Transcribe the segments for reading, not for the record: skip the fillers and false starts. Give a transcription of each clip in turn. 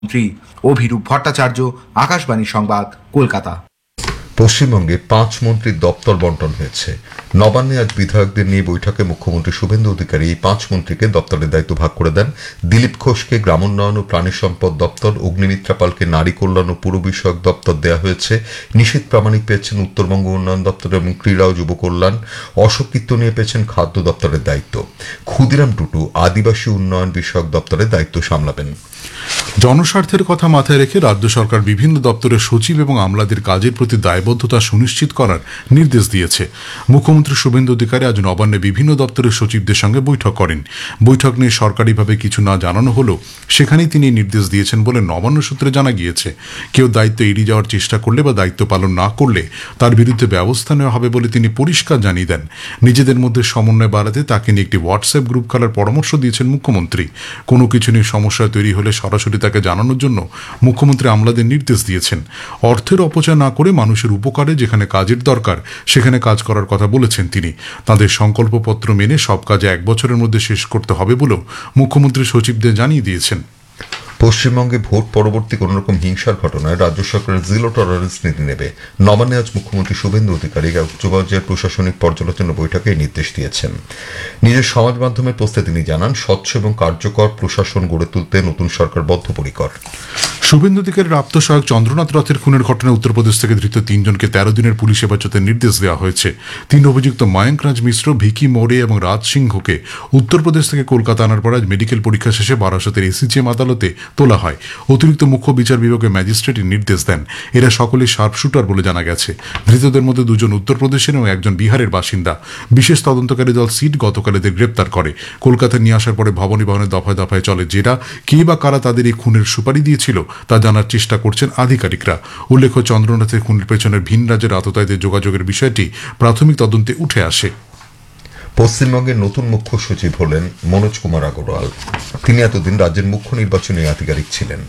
মন্ত্রী অভিরূপ ভট্টাচার্য, আকাশবাণী সংবাদ, কলকাতা। পশ্চিমবঙ্গে 5 মন্ত্রীর দপ্তর বন্টন হয়েছে। নবান্নে আজ বিধায়কদের নিয়ে বৈঠকে মুখ্যমন্ত্রী শুভেন্দু অধিকারী এই 5 মন্ত্রীকে দপ্তরের দায়িত্ব ভাগ করে দেন। দিলীপ ঘোষকে গ্রামোন্নয়ন ও প্রাণী সম্পদ দপ্তর, অগ্নিমিত্রা পালকে নারী কল্যাণ ও পুর বিষয়ক দপ্তর দেওয়া হয়েছে। নিশীথ প্রামাণিক পেয়েছেন উত্তরবঙ্গ উন্নয়ন দপ্তর এবং ক্রীড়া ও যুব কল্যাণ। অশোক কীর্তনীয় পেয়েছেন খাদ্য দপ্তরের দায়িত্ব। ক্ষুদিরাম টুটু আদিবাসী উন্নয়ন বিষয়ক দপ্তরের দায়িত্ব সামলাবেন। জনস্বার্থের কথা মাথায় রেখে রাজ্য সরকার বিভিন্ন দপ্তরের সচিব এবং আমলাদের কাজের প্রতি দায়বদ্ধতা সুনিশ্চিত করার নির্দেশ দিয়েছে। মুখ্যমন্ত্রী শুভেন্দু অধিকারী আজ নবান্নে বিভিন্ন দপ্তরের সচিবদের সঙ্গে বৈঠক করেন। বৈঠক নিয়ে সরকারিভাবে কিছু না জানানো হলেও সেখানেই তিনি নির্দেশ দিয়েছেন বলে নবান্ন সূত্রে জানা গিয়েছে। কেউ দায়িত্ব এড়িয়ে যাওয়ার চেষ্টা করলে বা দায়িত্ব পালন না করলে তার বিরুদ্ধে ব্যবস্থা নেওয়া হবে বলে তিনি পরিষ্কার জানিয়ে দেন। নিজেদের মধ্যে সমন্বয় বাড়াতে তাকে নিয়ে একটি হোয়াটসঅ্যাপ গ্রুপ খোলার পরামর্শ দিয়েছেন মুখ্যমন্ত্রী। কোনো কিছু নিয়ে সমস্যা তৈরি হলে সরাসরি তাকে জানানোর জন্য মুখ্যমন্ত্রী আমলাদের নির্দেশ দিয়েছেন। অর্থের অপচয় না করে মানুষের উপকারে যেখানে কাজের দরকার সেখানে কাজ করার কথা বলেছেন তিনি। তাদের সংকল্পপত্র মেনে সব কাজ 1 বছরের মধ্যে শেষ করতে হবে বলেও মুখ্যমন্ত্রী সচিবদের জানিয়ে দিয়েছেন। পশ্চিমবঙ্গে ভোট পরবর্তী কোন রকম হিংসার ঘটনায় রাজ্য সরকারের জিরো টলারেন্স নীতি নেবে। নবান্নে আজ মুখ্যমন্ত্রী শুভেন্দু অধিকারী উচ্চ পর্যায়ের প্রশাসনিক পর্যালোচনা বৈঠকে এই নির্দেশ দিয়েছেন। নিজের সমাজ মাধ্যমের পোস্টে তিনি জানান, স্বচ্ছ এবং কার্যকর প্রশাসন গড়ে তুলতে নতুন সরকার বদ্ধপরিকর। শুভেন্দু অধিকারীর আপ্তসহায়ক চন্দ্রনাথ রথের খুনের ঘটনায় উত্তরপ্রদেশ থেকে ধৃত 3 জনকে 13 দিনের পুলিশ হেফাজতের নির্দেশ দেওয়া হয়েছে। 3 অভিযুক্ত ময়ঙ্ক রাজ মিশ্র, ভিকি মোরে এবং রাজ সিংহকে উত্তরপ্রদেশ থেকে কলকাতা আনার পর আজ মেডিকেল পরীক্ষা শেষে বারাসতের এসিজিএম আদালতে তোলা হয়। অতিরিক্ত মুখ্য বিচার বিভাগের ম্যাজিস্ট্রেট নির্দেশ দেন। এরা সকলেই শার্প শুটার বলে জানা গেছে। ধৃতদের মধ্যে 2 জন উত্তরপ্রদেশের এবং 1 জন বিহারের বাসিন্দা। বিশেষ তদন্তকারী দল সিট গতকাল এদের গ্রেপ্তার করে। কলকাতায় নিয়ে আসার পরে ভবনী ভবনে দফায় দফায় চলে জেরা। কে বা কারা তাদের এই খুনের সুপারি দিয়েছিল তা জানার চেষ্টা করছেন আধিকারিকরা। উল্লেখ্য, চন্দ্রনাথের খুনের পেছনের ভিন রাজ্যের আততায়ীদের যোগাযোগের বিষয়টি প্রাথমিক তদন্তে উঠে আসে। পশ্চিমবঙ্গের নতুন মুখ্য সচিব হলেন মনোজ কুমার আগরওয়াল। তিনি এতদিন রাজ্যের মুখ্য নির্বাচনী আধিকারিক ছিলেন।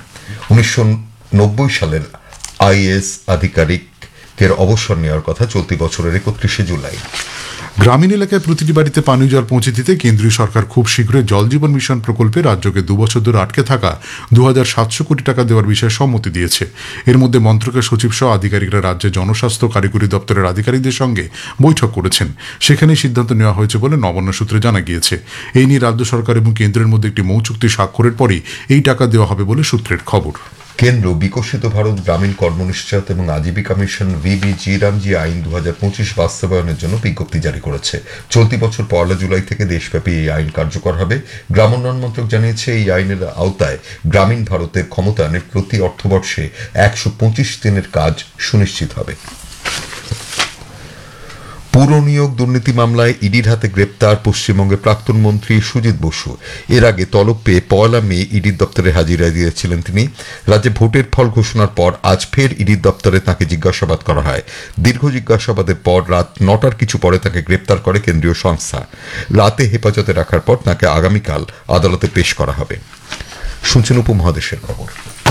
1990 সালের আইএএস আধিকারিকের অবসর নেওয়ার কথা চলতি বছরের 31 জুলাই। গ্রামীণ এলাকায় প্রতিটি বাড়িতে পানীয় জল পৌঁছে দিতে কেন্দ্রীয় সরকার খুব শীঘ্রই জল জীবন মিশন প্রকল্পে রাজ্যকে 2 বছর ধরে আটকে থাকা 2700 কোটি টাকা দেওয়ার বিষয়ে সম্মতি দিয়েছে। এর মধ্যে মন্ত্রকের সচিব সহ আধিকারিকরা রাজ্যের জনস্বাস্থ্য কারিগরি দপ্তরের আধিকারিকদের সঙ্গে বৈঠক করেছেন। সেখানেই সিদ্ধান্ত নেওয়া হয়েছে বলে নবান্ন সূত্রে জানা গিয়েছে। এই নিয়ে রাজ্য সরকার এবং কেন্দ্রের মধ্যে একটি মৌ চুক্তি স্বাক্ষরের পরই এই টাকা দেওয়া হবে বলে সূত্রের খবর। কেন্দ্র বিকশিত ভারত গ্রামীণ কর্মনিশ্চয়তা এবং আজীবিকা মিশন ভিবিজি রামজি আইন 2025 বাস্তবায়নের জন্য বিজ্ঞপ্তি জারি করেছে। চলতি বছর 1 জুলাই থেকে দেশব্যাপী এই আইন কার্যকর হবে। গ্রামোন্নয়ন মন্ত্রক জানিয়েছে, এই আইনের আওতায় গ্রামীণ ভারতের ক্ষমতায়নের প্রতি অর্থবর্ষে 125 দিনের কাজ সুনিশ্চিত হবে। পুর নিয়োগ দুর্নীতি মামলায় ইডির হাতে গ্রেপ্তার পশ্চিমবঙ্গের প্রাক্তন মন্ত্রী সুজিত বসু। এর আগে তলব পেয়ে 1 মে ইডির দপ্তরে হাজিরা দিয়েছিলেন তিনি। রাজ্যে ভোটের ফল ঘোষণার পর আজ ফের ইডির দপ্তরে তাকে জিজ্ঞাসাবাদ করা হয়। দীর্ঘ জিজ্ঞাসাবাদের পর রাত 9টার কিছু পরে তাকে গ্রেপ্তার করে কেন্দ্রীয় সংস্থা। রাতে হেফাজতে রাখার পর তাকে আগামীকাল আদালতে পেশ করা হবে। শুনছেন উপমহাদেশের খবর।